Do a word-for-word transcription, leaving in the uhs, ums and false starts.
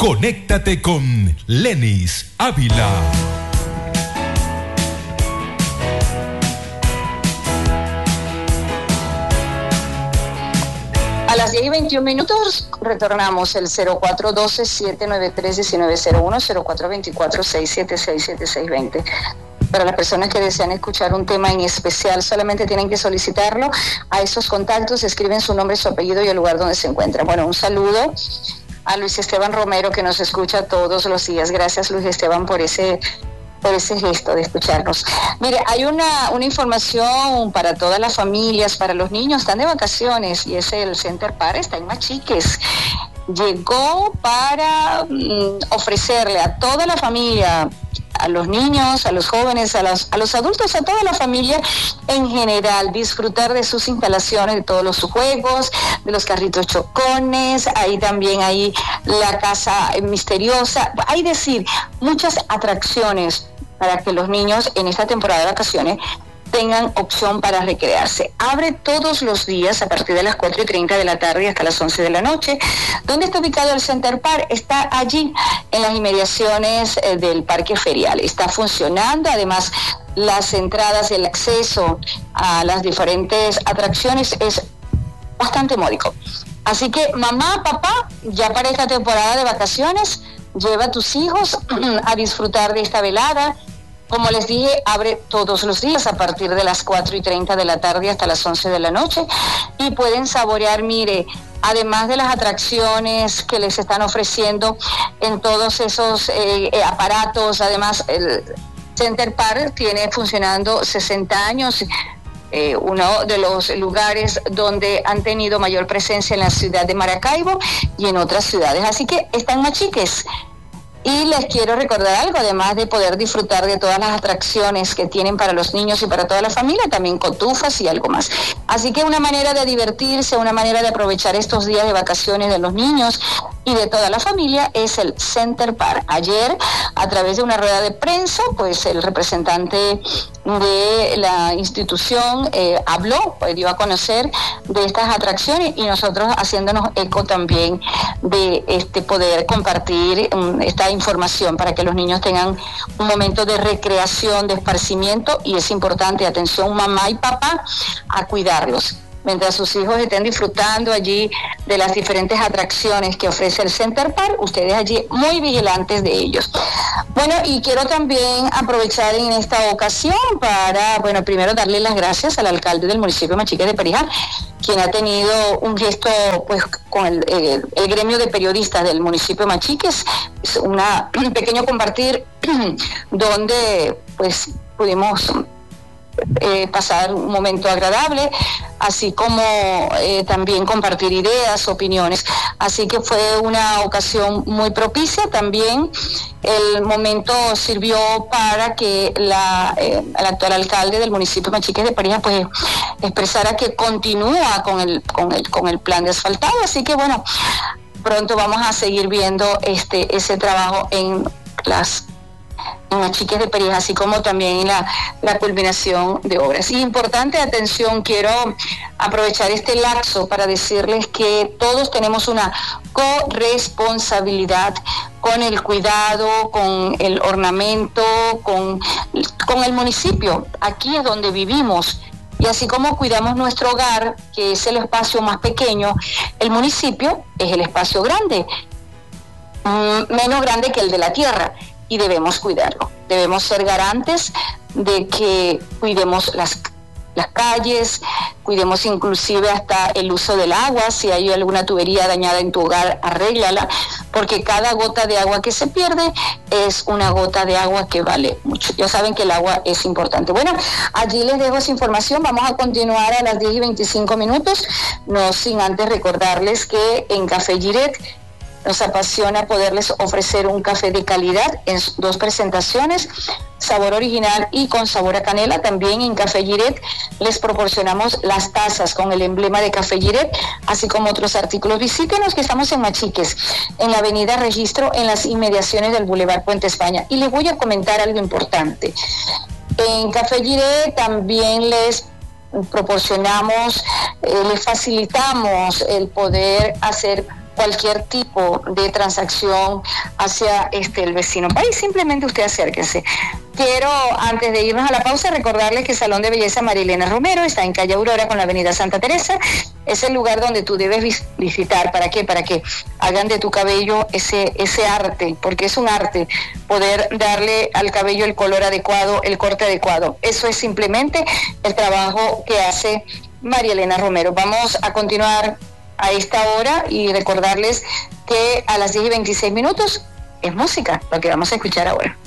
Conéctate con Lenis Ávila. A las diez y veintiún minutos retornamos el cero cuatro uno dos, siete nueve tres, uno nueve cero uno, cero cuatro dos cuatro, seis siete seis, siete seis dos cero. Para las personas que desean escuchar un tema en especial, solamente tienen que solicitarlo a esos contactos, escriben su nombre, su apellido y el lugar donde se encuentran. Bueno, un saludo a Luis Esteban Romero, que nos escucha todos los días. Gracias, Luis Esteban, por ese por ese gesto de escucharnos. Mire, hay una, una información para todas las familias, para los niños, están de vacaciones, y es el Center Park, está en Machiques. Llegó para mm, ofrecerle a toda la familia, a los niños, a los jóvenes, a los, a los adultos, a toda la familia en general, disfrutar de sus instalaciones, de todos los juegos, de los carritos chocones. Ahí también hay la casa misteriosa, hay decir, muchas atracciones para que los niños en esta temporada de vacaciones tengan opción para recrearse. Abre todos los días a partir de las cuatro y treinta de la tarde hasta las once de la noche. ¿Dónde está ubicado el Center Park? Está allí, en las inmediaciones eh, del Parque Ferial. Está funcionando, además las entradas, el acceso a las diferentes atracciones es bastante módico. Así que mamá, papá, ya para esta temporada de vacaciones, lleva a tus hijos a disfrutar de esta velada. Como les dije, abre todos los días a partir de las cuatro y treinta de la tarde hasta las once de la noche, y pueden saborear, mire, además de las atracciones que les están ofreciendo en todos esos eh, eh, aparatos. Además, el Center Park tiene funcionando sesenta años, eh, uno de los lugares donde han tenido mayor presencia en la ciudad de Maracaibo y en otras ciudades. Así que están Machiques. Y les quiero recordar algo, además de poder disfrutar de todas las atracciones que tienen para los niños y para toda la familia, también cotufas y algo más. Así que una manera de divertirse, una manera de aprovechar estos días de vacaciones de los niños y de toda la familia es el Center Park. Ayer, a través de una rueda de prensa, pues el representante de la institución eh, habló, pues, dio a conocer de estas atracciones, y nosotros haciéndonos eco también de este poder compartir um, esta información para que los niños tengan un momento de recreación, de esparcimiento, y es importante, atención mamá y papá, a cuidarlos. Mientras sus hijos estén disfrutando allí de las diferentes atracciones que ofrece el Center Park, ustedes allí muy vigilantes de ellos. Bueno, y quiero también aprovechar en esta ocasión para, bueno, primero darle las gracias al alcalde del municipio de Machiques de Perijá, quien ha tenido un gesto, pues, con el, el, el gremio de periodistas del municipio de Machiques. Es una, un pequeño compartir donde, pues, pudimos Eh, pasar un momento agradable, así como eh, también compartir ideas, opiniones. Así que fue una ocasión muy propicia. También el momento sirvió para que la, eh, el actual alcalde del municipio de Machiques de Perijá pues expresara que continúa con el, con el, con el plan de asfaltado. Así que bueno, pronto vamos a seguir viendo este ese trabajo en las en Machiques de Perijá, así como también la, la culminación de obras. Y importante, atención, quiero aprovechar este lapso para decirles que todos tenemos una corresponsabilidad con el cuidado, con el ornamento, con, con el municipio. Aquí es donde vivimos. Y así como cuidamos nuestro hogar, que es el espacio más pequeño, el municipio es el espacio grande, menos grande que el de la tierra. Y debemos cuidarlo, debemos ser garantes de que cuidemos las, las calles, cuidemos inclusive hasta el uso del agua. Si hay alguna tubería dañada en tu hogar, arréglala, porque cada gota de agua que se pierde es una gota de agua que vale mucho. Ya saben que el agua es importante. Bueno, allí les dejo esa información. Vamos a continuar a las diez y veinticinco minutos, no sin antes recordarles que en Café Giret nos apasiona poderles ofrecer un café de calidad en dos presentaciones, sabor original y con sabor a canela. También en Café Giret les proporcionamos las tazas con el emblema de Café Giret, así como otros artículos. Visítenos, que estamos en Machiques, en la avenida Registro, en las inmediaciones del Boulevard Puente España. Y les voy a comentar algo importante. En Café Giret también les proporcionamos, eh, les facilitamos el poder hacer cualquier tipo de transacción hacia este el vecino país, simplemente usted acérquese. Quiero, antes de irnos a la pausa, recordarles que el Salón de Belleza María Elena Romero está en calle Aurora con la avenida Santa Teresa. Es el lugar donde tú debes vis- visitar. ¿Para qué? Para que hagan de tu cabello ese, ese arte, porque es un arte poder darle al cabello el color adecuado, el corte adecuado. Eso es simplemente el trabajo que hace María Elena Romero. Vamos a continuar a esta hora y recordarles que a las diez y veintiséis minutos es música, lo que vamos a escuchar ahora.